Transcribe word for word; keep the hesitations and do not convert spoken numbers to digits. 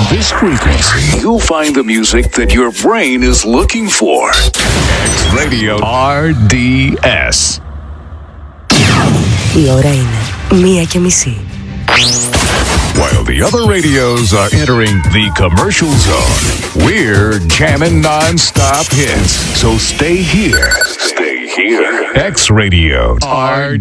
this frequency, you'll find the music that your brain is looking for. X Radio αρ ντι ες. Η ώρα είναι μία και μισή. While the other radios are entering the commercial zone, we're jamming non-stop hits. So stay here. Stay here. X Radio R